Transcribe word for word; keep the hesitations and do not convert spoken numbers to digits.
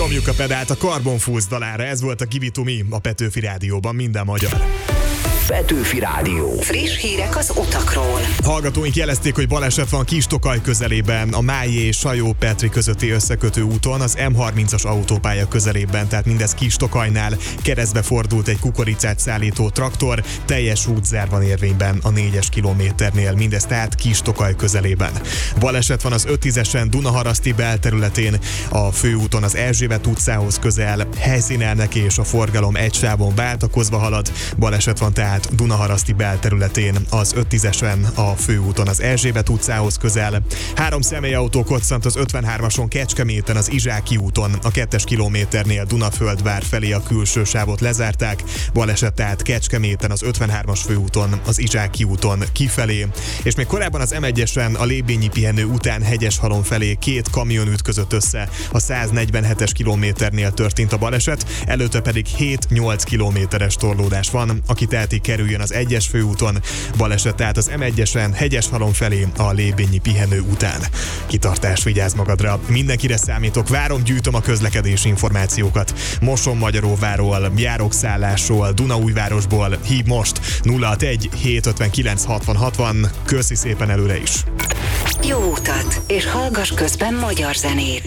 Nyomjuk a pedált a Carbon Fools dalára, ez volt a Give It To Me a Petőfi Rádióban, minden magyar. Petőfi Rádió. Friss hírek az utakról. Hallgatóink jelezték, hogy baleset van Kis-Tokaj közelében, a Májé és Sajó-Petri közötti összekötő úton, az M harmincas autópálya közelében, tehát mindez Kis-Tokajnál. Keresztbe fordult egy kukoricát szállító traktor, teljes útzár van érvényben a négyes kilométernél, mindez tehát Kis-Tokaj közelében. Baleset van az öttízesen Dunaharaszti belterületén, a főúton az Erzsébet utcához közel, helyszínelnek és a forgalom egy sávon váltakozva halad. Baleset van tehát Dunaharaszti belterületén, az öttízesen a főúton az Erzsébet utcához közel. Három személyautó koccant az ötvenhármason Kecskeméten az Izsáki úton, a kettes kilométernél Dunaföldvár felé a külső sávot lezárták. Baleset tehát Kecskeméten az ötvenhármas főúton, az Izsáki úton kifelé. És még korábban az M egyesen a Lébényi pihenő után Hegyeshalom felé két kamion ütközött össze. A száznegyvenhetes kilométernél történt a baleset, előtte pedig hét-nyolc kilométeres torlódás van, aki teheti kerüljön az egyes főúton. Baleset tehát az M egyesen Hegyeshalom felé a Lébényi pihenő után. Kitartás, vigyázz magadra, mindenkire számítok, várom, gyűjtöm a közlekedési információkat. Mosonmagyaróváról, járókszállásról, Dunaújvárosból, hív most nulla hatvanegy hétszázötvenkilenc hatvan hatvan, köszi szépen előre is. Jó utat, és hallgass közben magyar zenét.